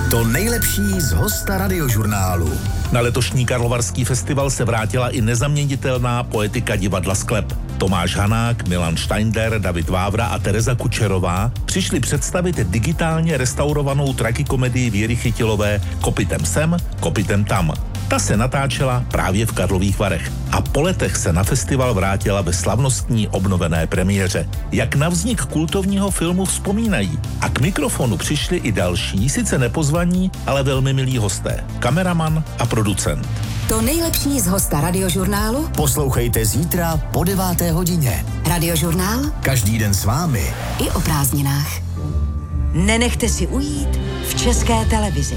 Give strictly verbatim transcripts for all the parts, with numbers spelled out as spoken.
To nejlepší z hosta Radiožurnálu. Na letošní Karlovarský festival se vrátila i nezaměnitelná poetika divadla Sklep. Tomáš Hanák, Milan Steindler, David Vávra a Tereza Kučerová přišli představit digitálně restaurovanou tragikomedii Věry Chytilové Kopytem sem, kopytem tam. Ta se natáčela právě v Karlových Varech a po letech se na festival vrátila ve slavnostní obnovené premiéře. Jak na vznik kultovního filmu vzpomínají. A k mikrofonu přišli i další, sice nepozvaní, ale velmi milí hosté. Kameraman a producent. To nejlepší z hosta Radiožurnálu Poslouchejte zítra po deváté hodině. Radiožurnál Každý den s vámi. I o prázdninách. Nenechte si ujít v České televizi.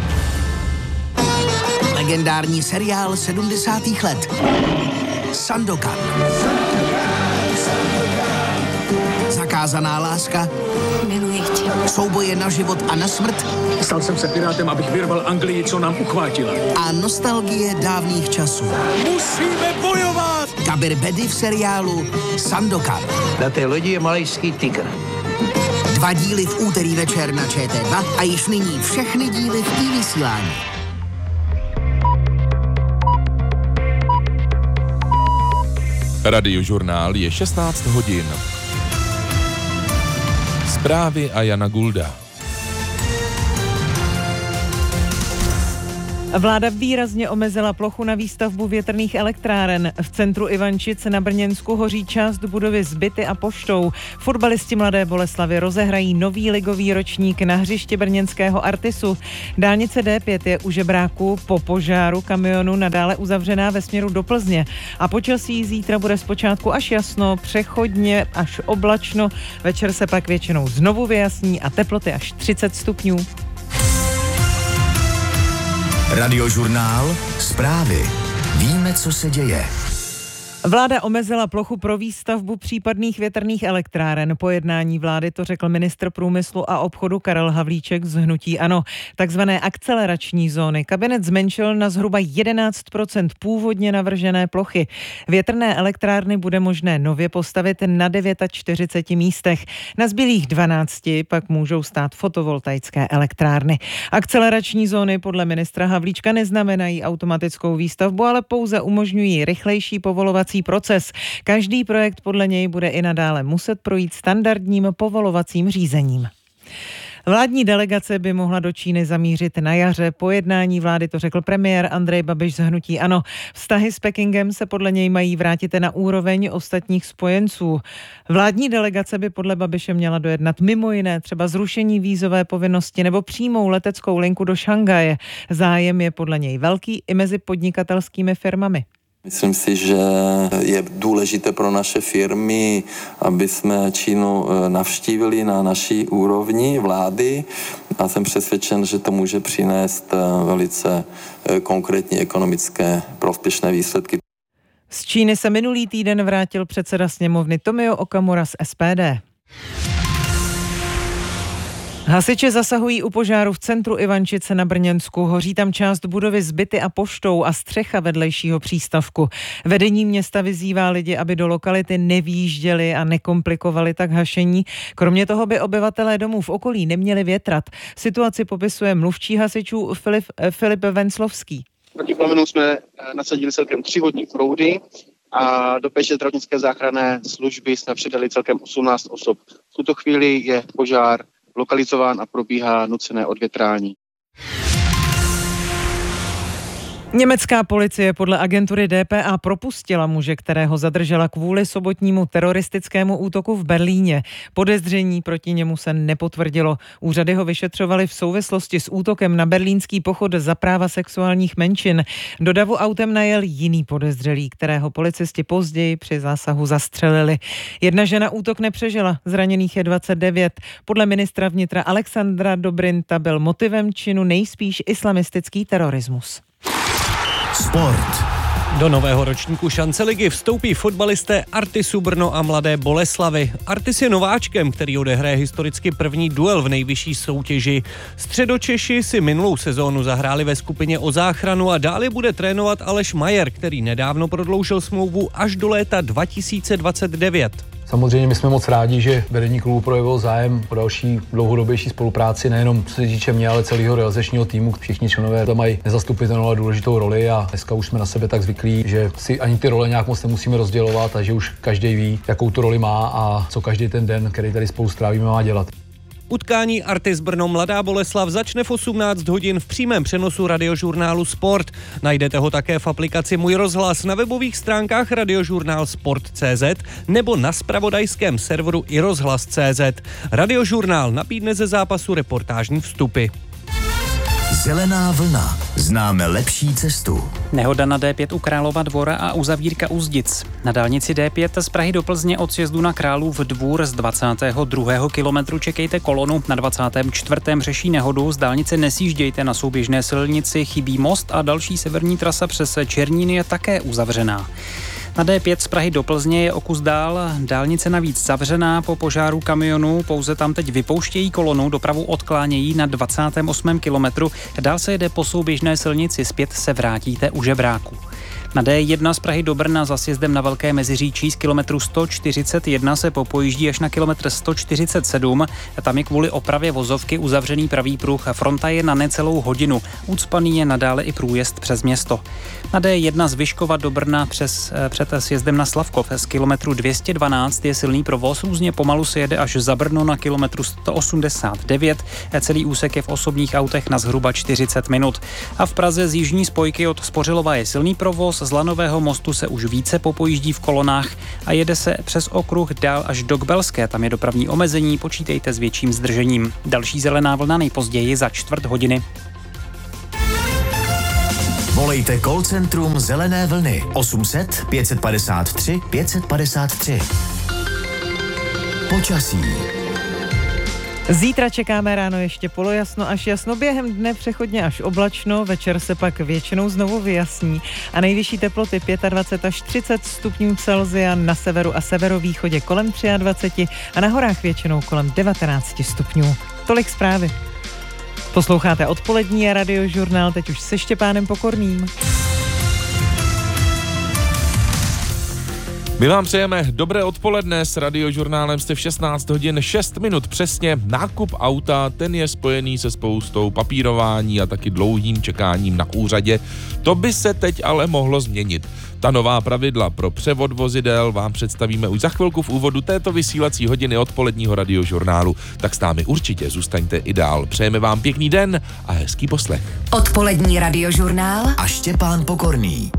Legendární seriál sedmdesátých let. Sandokan. Zakázaná láska. Miluji tě. Souboje na život a na smrt. Stal jsem se pirátem, abych vyrval Anglii, co nám uchvátila. A nostalgie dávných časů. Musíme bojovat! Kabir Bedi v seriálu Sandokan. Na té lodi je malajský tygr. Dva díly v úterý večer na Č T dva a již nyní všechny díly v i-vysílání. Radiožurnál je šestnáct hodin. Zprávy a Jana Gulda. Vláda výrazně omezila plochu na výstavbu větrných elektráren. V centru Ivančic na Brněnsku hoří část budovy s byty a poštou. Fotbalisti Mladé Boleslavi rozehrají nový ligový ročník na hřišti brněnského Artisu. Dálnice D pět je u Žebráku po požáru kamionu nadále uzavřená ve směru do Plzně. A počasí zítra bude zpočátku až jasno, přechodně až oblačno. Večer se pak většinou znovu vyjasní a teploty až třicet stupňů. Radiožurnál, zprávy. Víme, co se děje. Vláda omezila plochu pro výstavbu případných větrných elektráren. Po jednání vlády to řekl ministr průmyslu a obchodu Karel Havlíček z hnutí ANO. Takzvané akcelerační zóny kabinet zmenšil na zhruba jedenáct procent původně navržené plochy. Větrné elektrárny bude možné nově postavit na čtyřiceti devíti místech. Na zbylých dvanácti pak můžou stát fotovoltaické elektrárny. Akcelerační zóny podle ministra Havlíčka neznamenají automatickou výstavbu, ale pouze umožňují rychlejší povolovací proces. Každý projekt podle něj bude i nadále muset projít standardním povolovacím řízením. Vládní delegace by mohla do Číny zamířit na jaře. Po jednání vlády to řekl premiér Andrej Babiš z hnutí ANO. Vztahy s Pekingem se podle něj mají vrátit na úroveň ostatních spojenců. Vládní delegace by podle Babiše měla dojednat mimo jiné třeba zrušení vízové povinnosti nebo přímou leteckou linku do Šanghaje. Zájem je podle něj velký i mezi podnikatelskými firmami. Myslím si, že je důležité pro naše firmy, aby jsme Čínu navštívili na naší úrovni vlády a jsem přesvědčen, že to může přinést velice konkrétní ekonomické prospěšné výsledky. Z Číny se minulý týden vrátil předseda sněmovny Tomio Okamura z S P D. Hasiči zasahují u požáru v centru Ivančice na Brněnsku. Hoří tam část budovy s byty a poštou a střecha vedlejšího přístavku. Vedení města vyzývá lidi, aby do lokality nevýjížděli a nekomplikovali tak hašení. Kromě toho by obyvatelé domů v okolí neměli větrat. Situaci popisuje mluvčí hasičů Filip, Filip Venclovský. Proti plamenu jsme nasadili celkem tři vodní proudy a do péče zdravotnické záchranné služby jsme přidali celkem osmnáct osob. V tuto chvíli je požár lokalizován a probíhá nucené odvětrání. Německá policie podle agentury D P A propustila muže, kterého zadržela kvůli sobotnímu teroristickému útoku v Berlíně. Podezření proti němu se nepotvrdilo. Úřady ho vyšetřovaly v souvislosti s útokem na berlínský pochod za práva sexuálních menšin. Do davu autem najel jiný podezřelý, kterého policisti později při zásahu zastřelili. Jedna žena útok nepřežila, zraněných je dvacet devět. Podle ministra vnitra Alexandra Dobrinta byl motivem činu nejspíš islamistický terorismus. Sport. Do nového ročníku šance ligy vstoupí fotbalisté Artisu Brno a Mladé Boleslavi. Artis je nováčkem, který odehraje historicky první duel v nejvyšší soutěži. Středočeši si minulou sezónu zahráli ve skupině o záchranu a dále bude trénovat Aleš Majer, který nedávno prodloužil smlouvu až do léta dva tisíce dvacet devět. Samozřejmě my jsme moc rádi, že vedení klubu projevilo zájem o další dlouhodobější spolupráci, nejenom co se týče mě, ale celého realizačního týmu. Všichni členové tam mají nezastupitelnou a důležitou roli a dneska už jsme na sebe tak zvyklí, že si ani ty role nějak moc nemusíme rozdělovat a že už každý ví, jakou tu roli má a co každý ten den, který tady spolu strávíme, má dělat. Utkání Artis Brno Mladá Boleslav začne v osmnáct hodin v přímém přenosu radiožurnálu Sport. Najdete ho také v aplikaci Můj rozhlas, na webových stránkách radiožurnál sport tečka cé zet nebo na zpravodajském serveru i rozhlas tečka cé zet. Radiožurnál nabídne ze zápasu reportážní vstupy. Zelená vlna. Známe lepší cestu. Nehoda na dé pět u Králova Dvora a uzavírka Úzdic. Na dálnici dé pět z Prahy do Plzně od sjezdu na Králův Dvůr z dvacátého druhého kilometru čekejte kolonu. Na dvacátém čtvrtém řeší nehodu. Z dálnice nesjíždějte, na souběžné silnici chybí most a další severní trasa přes Černín je také uzavřená. Na dé pět z Prahy do Plzně je o kus dál, dálnice navíc zavřená po požáru kamionu, pouze tam teď vypouštějí kolonu, dopravu odklánějí na dvacátém osmém kilometru, dál se jede po souběžné silnici, zpět se vrátíte u Žebráku. Na dé jedna z Prahy do Brna za sjezdem na Velké Meziříčí z kilometru sto čtyřicet jedna se popojíždí až na kilometr sto čtyřicet sedm. Tam je kvůli opravě vozovky uzavřený pravý pruh. Fronta je na necelou hodinu. Ucpaný je nadále i průjezd přes město. Na dé jedna z Vyškova do Brna přes, před sjezdem na Slavkov z kilometru dvě stě dvanáct je silný provoz. Různě pomalu se jede až za Brno na kilometru sto osmdesát devět. Celý úsek je v osobních autech na zhruba čtyřicet minut. A v Praze z jižní spojky od Spořilova je silný provoz. Z Lanového mostu se už více popojíždí v kolonách a jede se přes okruh dál až do Kbelské. Tam je dopravní omezení, počítejte s větším zdržením. Další zelená vlna nejpozději za čtvrt hodiny. Volejte call centrum Zelené vlny osm set pět padesát tři pět padesát tři. Počasí. Zítra čekáme ráno ještě polojasno až jasno, během dne přechodně až oblačno, večer se pak většinou znovu vyjasní a nejvyšší teploty dvacet pět až třicet stupňů Celsia, na severu a severovýchodě kolem dvacet tři a na horách většinou kolem devatenáct stupňů. Tolik zprávy. Posloucháte odpolední radiožurnál, teď už se Štěpánem Pokorným. My vám přejeme dobré odpoledne, s radiožurnálem jste v šestnáct hodin šest minut přesně. Nákup auta, ten je spojený se spoustou papírování a taky dlouhým čekáním na úřadě. To by se teď ale mohlo změnit. Ta nová pravidla pro převod vozidel vám představíme už za chvilku v úvodu této vysílací hodiny odpoledního radiožurnálu. Tak s námi určitě zůstaňte i dál. Přejeme vám pěkný den a hezký poslech. Odpolední radiožurnál a Štěpán Pokorný.